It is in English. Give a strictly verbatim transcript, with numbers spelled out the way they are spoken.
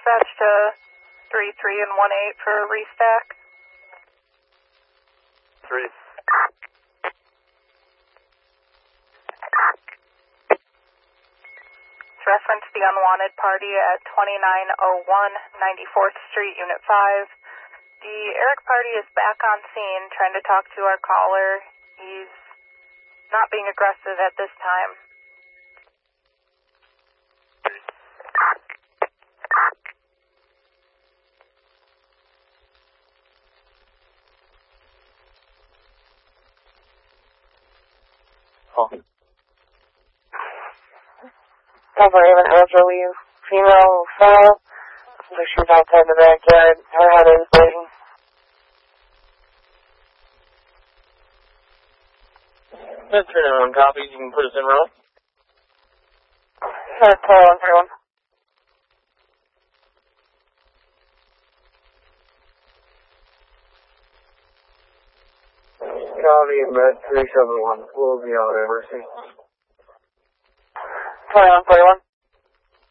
dispatch to three three and one eight for a restack. Three. Reference the unwanted party at twenty-nine oh one ninety-fourth Street, Unit five. The Eric party is back on scene trying to talk to our caller. He's not being aggressive at this time. Oh. Over even elderly female female. So she's outside the backyard. Her head is bleeding. That's three nine one copies. You can put us in row. That's call one three one. Copy, med three seven one. We'll be out at Mercy. twenty-one forty-one.